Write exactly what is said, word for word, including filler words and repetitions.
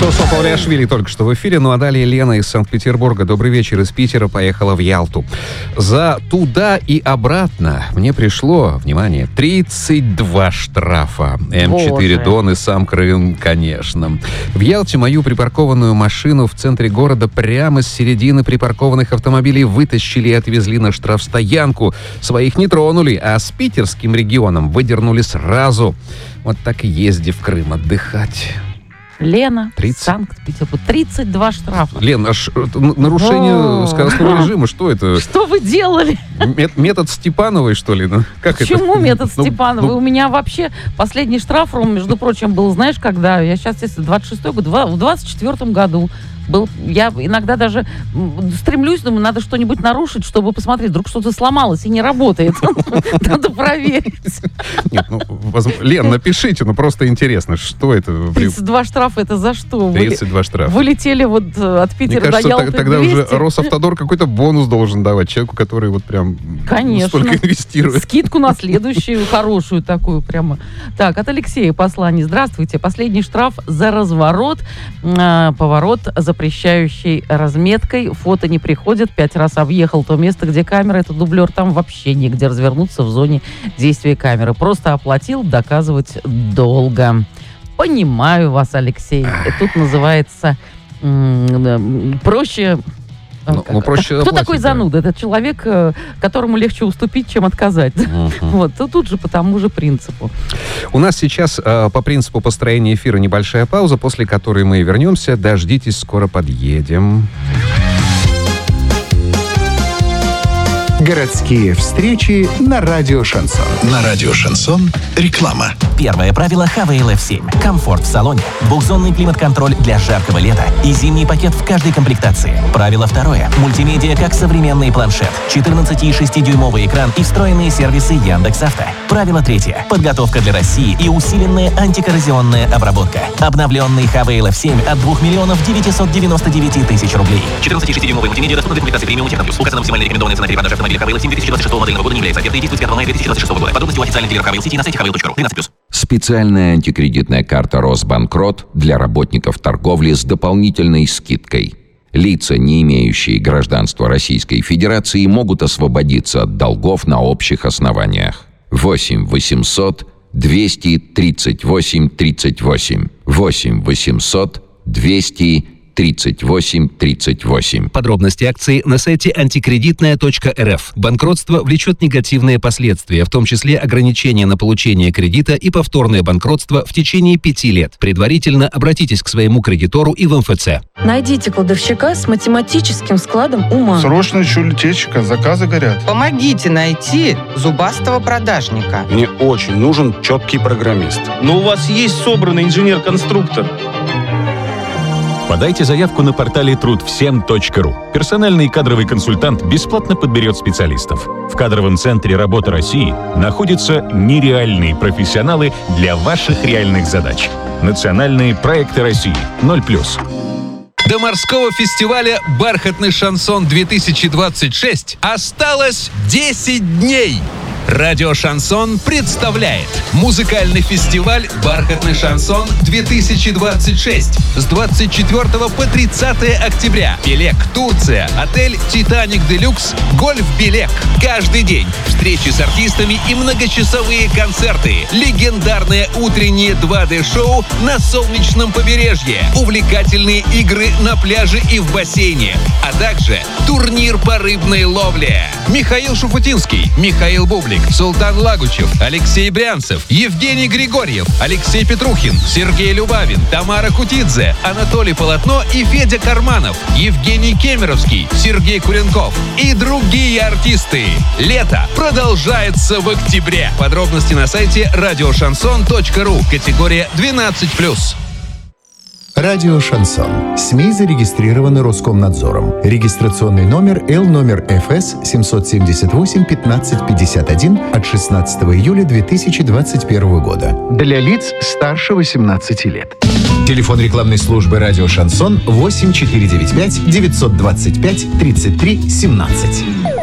Сосо Павлиашвили только что в эфире. Ну а далее Лена из Санкт-Петербурга. Добрый вечер. Из Питера поехала в Ялту. За туда и обратно мне пришло, внимание, тридцать два штрафа. эм четыре Дон и сам Крым, конечно. В Ялте мою припаркованную машину в центре города прямо с середины припаркованных автомобилей вытащили и отвезли на штрафстоянку. Своих не тронули, а с питерским регионом выдернули сразу. Вот так и езди в Крым отдыхать. Лена, тридцать Санкт-Петербург. тридцать два штрафа. Лен, аж нарушение скоростного режима, что это? Что вы делали? Мет- метод Степановой, что ли? Ну, как Почему это? метод ну, Степановой? Ну, У меня вообще последний штраф, Ром, между прочим, был, знаешь, когда? Я сейчас, если двадцать шестой год, в двадцать четвёртом году. Был, я иногда даже стремлюсь, думаю, надо что-нибудь нарушить, чтобы посмотреть, вдруг что-то сломалось и не работает. Надо проверить. Нет, ну, Лен, напишите, ну просто интересно, что это? тридцать два штрафа, это за что? тридцать два штрафа. Вы летели вот от Питера Мне кажется, до Ялты тогда двести. уже Росавтодор какой-то бонус должен давать человеку, который вот прям Конечно. столько инвестирует. Скидку на следующую, хорошую такую прямо. Так, от Алексея послание. Здравствуйте. Последний штраф за разворот. Поворот запрещающий разметкой. Фото не приходит. Пять раз объехал то место, где камера. Это дублер. Там вообще негде развернуться в зоне действия камеры. Просто оплатил. Доказывать долго. Понимаю вас, Алексей. Тут называется м- проще... Ну, ну, проще Кто оплатить, такой зануда? Да. Это человек, которому легче уступить, чем отказать. Uh-huh. Вот, то тут же по тому же принципу. У нас сейчас э, по принципу построения эфира небольшая пауза, после которой мы вернемся. Дождитесь, скоро подъедем. Городские встречи на радио «Шансон». На радио «Шансон» реклама. Первое правило ХВЛ эф семь. Комфорт в салоне. Двухзонный климат-контроль для жаркого лета и зимний пакет в каждой комплектации. Правило второе. Мультимедиа как современный планшет. четырнадцать и шесть дюймовый экран и встроенные сервисы Яндекс.Авто. Правило третье. Подготовка для России и усиленная антикоррозионная обработка. Обновленный ХВЛ эф семь от двух миллионов девятьсот девяносто девять тысяч рублей. четырнадцать и шесть дюймовый мультимедиа доступна для комплектации премиум Техноплюс. Указана максимальная рекомендованная цена перепродажи автомобиля ХВЛ семь две тысячи двадцать шестого модельного года не является офертой и действует с пятого мая две тысячи двадцать шестого года. Подробности у официальных дилеров ХВЛ Сити на сайте хвл точка ру. тринадцать плюс. Специальная антикредитная карта «Росбанкрот» для работников торговли с дополнительной скидкой. Лица, не имеющие гражданства Российской Федерации, могут освободиться от долгов на общих основаниях. восемь восемьсот двести тридцать восемь тридцать восемь. восемь восемьсот двести тридцать восемь тридцать восемь. Подробности акции на сайте антикредитная точка эр эф. Банкротство влечет негативные последствия, в том числе ограничения на получение кредита и повторное банкротство в течение пяти лет. Предварительно обратитесь к своему кредитору и в эм эф цэ. Найдите кладовщика с математическим складом ума. Срочно ищу летельщика, заказы горят. Помогите найти зубастого продажника. Мне очень нужен четкий программист. Но у вас есть собранный инженер-конструктор. Подайте заявку на портале труд всем точка ру. Персональный кадровый консультант бесплатно подберет специалистов. В кадровом центре «Работа России» находятся нереальные профессионалы для ваших реальных задач. Национальные проекты России. ноль плюс. До морского фестиваля «Бархатный шансон-две тысячи двадцать шесть» осталось десять дней. Радио «Шансон» представляет музыкальный фестиваль «Бархатный шансон-две тысячи двадцать шесть» с двадцать четвёртого по тридцатое октября. Белек, Турция, отель «Титаник Делюкс», гольф «Белек». Каждый день встречи с артистами и многочасовые концерты. Легендарное утреннее два дэ-шоу на солнечном побережье. Увлекательные игры на пляже и в бассейне. А также турнир по рыбной ловле. Михаил Шуфутинский, Михаил Бублик, Султан Лагучев, Алексей Брянцев, Евгений Григорьев, Алексей Петрухин, Сергей Любавин, Тамара Кутидзе, Анатолий Полотно и Федя Карманов, Евгений Кемеровский, Сергей Куренков и другие артисты. Лето продолжается в октябре. Подробности на сайте радио шансон точка ру. Категория двенадцать плюс. Радио «Шансон». СМИ зарегистрированы Роскомнадзором. Регистрационный номер Л номер эф эс семьсот семьдесят восемь пятнадцать пятьдесят один от шестнадцатого июля две тысячи двадцать первого года. Для лиц старше восемнадцати лет. Телефон рекламной службы «Радио Шансон» восемь четыре девять пять девятьсот двадцать пять тридцать три семнадцать.